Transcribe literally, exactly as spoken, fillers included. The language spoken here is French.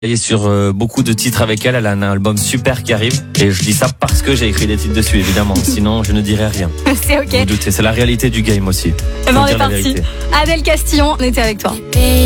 Et sur euh, beaucoup de titres avec elle, elle a un album super qui arrive. Et je dis ça parce que j'ai écrit des titres dessus, évidemment. Sinon, je ne dirais rien. C'est ok. Vous vous doutez, c'est la réalité du game aussi. Eh ben, Faut on est dire la parti. vérité. Adèle Castillon, on était avec toi.